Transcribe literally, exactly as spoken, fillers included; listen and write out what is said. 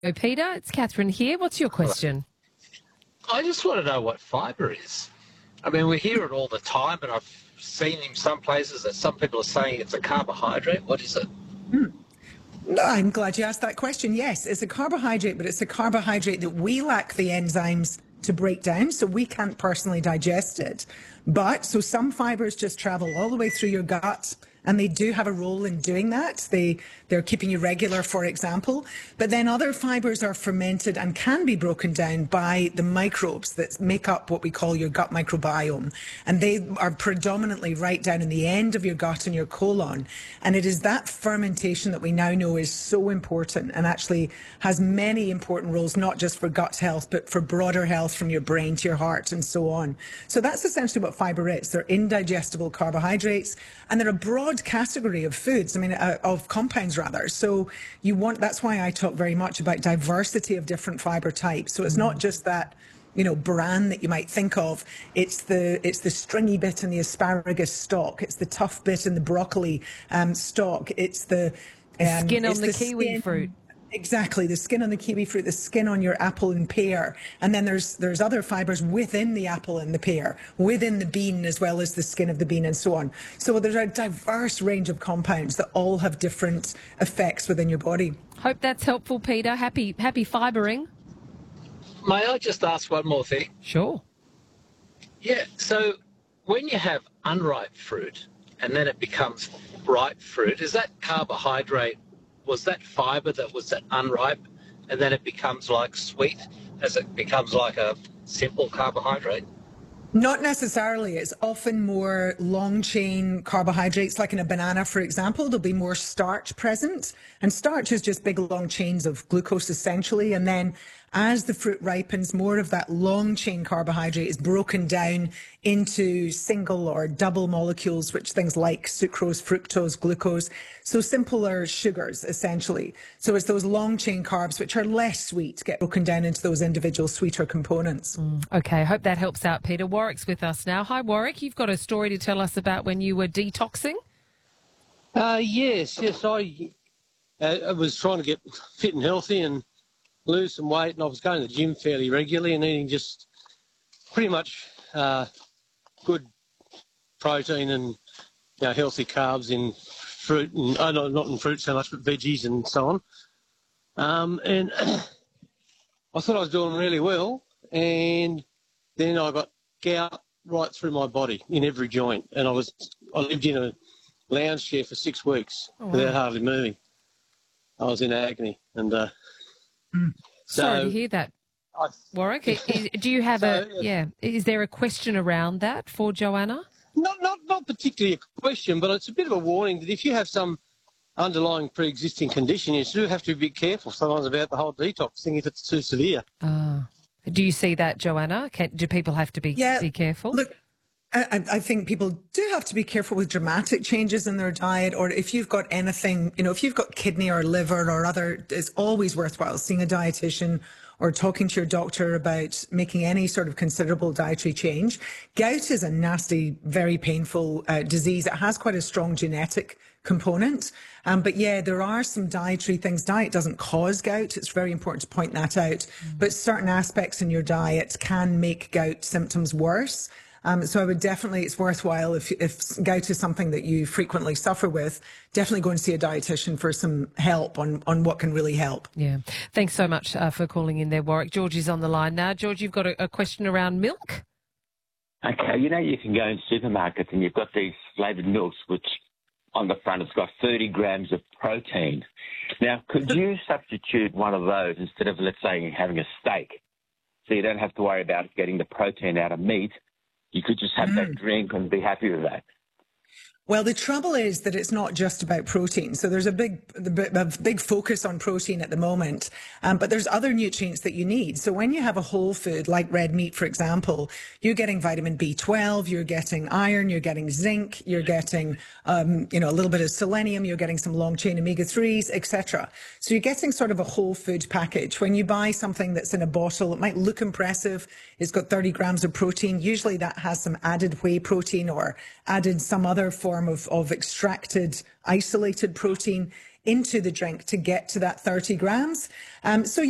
Oh, Peter, it's Catherine here. What's your question? I just want to know what fibre is. I mean, we hear it all the time, and I've seen in some places that some people are saying it's a carbohydrate. What is it? Mm. I'm glad you asked that question. Yes, it's a carbohydrate, but it's a carbohydrate that we lack the enzymes to break down, so we can't personally digest it. But, so some fibres just travel all the way through your gut, and they do have a role in doing that. They, they're keeping you regular, for example. But then other fibres are fermented and can be broken down by the microbes that make up what we call your gut microbiome. And they are predominantly right down in the end of your gut and your colon. And it is that fermentation that we now know is so important and actually has many important roles, not just for gut health, but for broader health from your brain to your heart and so on. So that's essentially what fibre is. They're indigestible carbohydrates, and they're a broad category of foods, I mean, uh, of compounds rather. So you want, that's why I talk very much about diversity of different fibre types. So it's not just that, you know, bran that you might think of. It's the it's the stringy bit in the asparagus stalk. It's the tough bit in the broccoli um, stalk. It's the um, skin on the, the kiwi skin, fruit. Exactly, the skin on the kiwi fruit, the skin on your apple and pear. And then there's there's other fibres within the apple and the pear, within the bean as well as the skin of the bean and so on. So there's a diverse range of compounds that all have different effects within your body. Hope that's helpful, Peter. Happy, happy fibering. May I just ask one more thing? Sure. Yeah, so when you have unripe fruit and then it becomes ripe fruit, is that carbohydrate, was that fibre that was that unripe, and then it becomes like sweet as it becomes like a simple carbohydrate? Not necessarily. It's often more long-chain carbohydrates, like in a banana, for example. There'll be more starch present, and starch is just big long chains of glucose essentially, and then as the fruit ripens, more of that long-chain carbohydrate is broken down into single or double molecules, which things like sucrose, fructose, glucose, so simpler sugars, essentially. So it's those long-chain carbs, which are less sweet, get broken down into those individual sweeter components. Mm, okay, hope that helps out, Peter. Warwick's with us now. Hi, Warwick. You've got a story to tell us about when you were detoxing? Uh, yes, yes. I, uh, I was trying to get fit and healthy and lose some weight, and I was going to the gym fairly regularly and eating just pretty much uh, good protein and, you know, healthy carbs in fruit, and oh, no, not in fruit so much, but veggies and so on. Um, and I thought I was doing really well, and then I got gout right through my body in every joint, and I was I lived in a lounge chair for six weeks oh, wow. without hardly moving. I was in agony, and uh, Mm. So, sorry to hear that, I, Warwick. Is, do you have so, a, yeah, is there a question around that for Joanna? Not, not, not particularly a question, but it's a bit of a warning that if you have some underlying pre-existing condition, you do have to be careful sometimes about the whole detox thing if it's too severe. Uh, do you see that, Joanna? Can, do people have to be, yeah, be careful? Look, I, I think people do have to be careful with dramatic changes in their diet, or if you've got anything, you know, if you've got kidney or liver or other, it's always worthwhile seeing a dietitian or talking to your doctor about making any sort of considerable dietary change. Gout is a nasty, very painful uh, disease. It has quite a strong genetic component. Um, but yeah, there are some dietary things. Diet doesn't cause gout. It's very important to point that out. Mm. But certain aspects in your diet can make gout symptoms worse. Um, so I would definitely, it's worthwhile if, if gout is something that you frequently suffer with, definitely go and see a dietitian for some help on, on what can really help. Yeah. Thanks so much uh, for calling in there, Warwick. George is on the line now. George, you've got a, a question around milk? Okay. You know, you can go in supermarkets and you've got these flavoured milks, which on the front it's got thirty grams of protein. Now, could you substitute one of those instead of, let's say, having a steak, so you don't have to worry about getting the protein out of meat? You could just have mm. that drink and be happy with that. Well, the trouble is that it's not just about protein. So there's a big, a big focus on protein at the moment, um, but there's other nutrients that you need. So when you have a whole food like red meat, for example, you're getting vitamin B twelve, you're getting iron, you're getting zinc, you're getting, um, you know, a little bit of selenium, you're getting some long chain omega threes, et cetera. So you're getting sort of a whole food package. When you buy something that's in a bottle, it might look impressive. It's got thirty grams of protein. Usually that has some added whey protein or added some other form Of, of extracted, isolated protein into the drink to get to that thirty grams. Um, so